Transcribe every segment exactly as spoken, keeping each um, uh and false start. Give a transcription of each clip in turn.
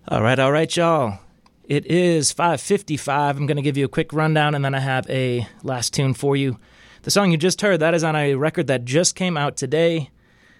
All right, all right, y'all. It is five fifty-five. I'm going to give you a quick rundown, and then I have a last tune for you. The song you just heard, that is on a record that just came out today.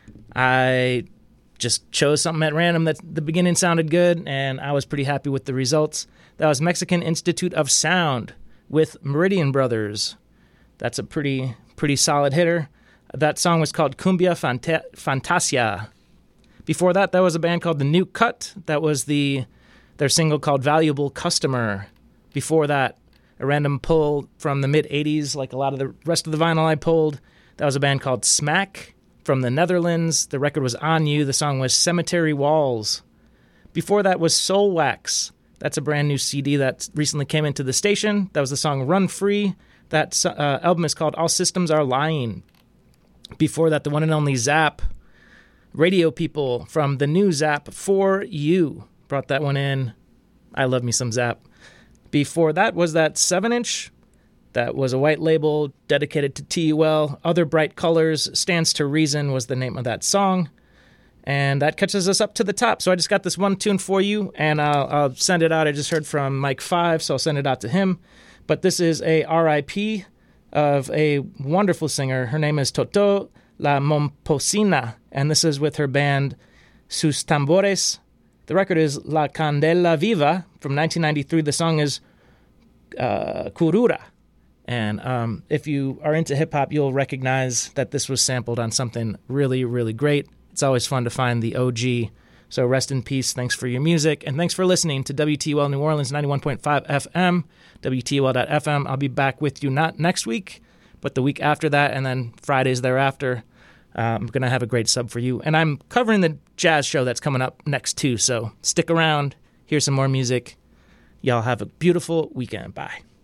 I just chose something at random that the beginning sounded good, and I was pretty happy with the results. That was Mexican Institute of Sound with Meridian Brothers. That's a pretty pretty solid hitter. That song was called Cumbia Fanta- Fantasia. Before that, that was a band called The New Cut. That was the their single called Valuable Customer. Before that, a random pull from the mid-eighties, like a lot of the rest of the vinyl I pulled. That was a band called Smack from the Netherlands. The record was On You. The song was Cemetery Walls. Before that was Soul Wax. That's a brand new C D that recently came into the station. That was the song Run Free. That uh, album is called All Systems Are Lying. Before that, the one and only Zap. Radio People from the new Zap For You. Brought that one in. I love me some Zap. Before that was that seven inch. That was a white label dedicated to T U L. Other Bright Colors, Stands to Reason was the name of that song. And that catches us up to the top. So I just got this one tune for you, and I'll, I'll send it out. I just heard from Mike Five, so I'll send it out to him. But this is a R I P of a wonderful singer. Her name is Toto La Momposina, and this is with her band Sus Tambores. The record is La Candela Viva from nineteen ninety-three. The song is uh, Curura. And um, if you are into hip-hop, you'll recognize that this was sampled on something really, really great. It's always fun to find the O G. So rest in peace. Thanks for your music. And thanks for listening to W T U L New Orleans ninety-one point five F M, W T U L dot F M. I'll be back with you not next week, but the week after that, and then Fridays thereafter. Uh, I'm going to have a great sub for you. And I'm covering the jazz show that's coming up next, too. So stick around. Hear some more music. Y'all have a beautiful weekend. Bye.